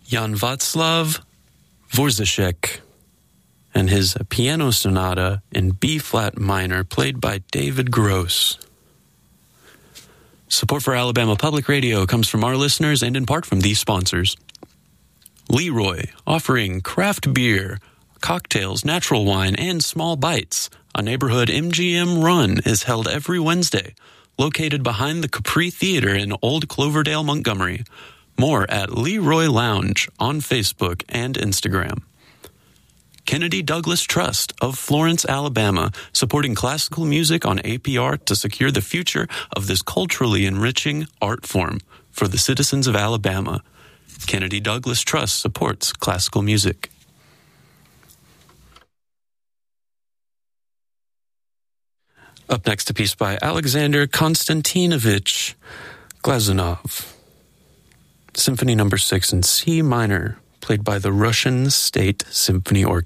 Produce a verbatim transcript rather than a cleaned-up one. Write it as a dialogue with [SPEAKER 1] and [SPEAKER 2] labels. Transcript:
[SPEAKER 1] Jan Václav Dvořáček and his piano sonata in B-flat minor, played by David Gross. Support for Alabama Public Radio comes from our listeners and in part from these sponsors. Leroy, offering craft beer, cocktails, natural wine, and small bites. A neighborhood M G M run is held every Wednesday, located behind the Capri Theater in Old Cloverdale, Montgomery. More at Leroy Lounge on Facebook and Instagram. Kennedy Douglas Trust of Florence, Alabama, supporting classical music on A P R to secure the future of this culturally enriching art form for the citizens of Alabama. Kennedy Douglas Trust supports classical music. Up next, a piece by Alexander Konstantinovich Glazunov. Symphony number six in C minor, played by the Russian State Symphony Orchestra.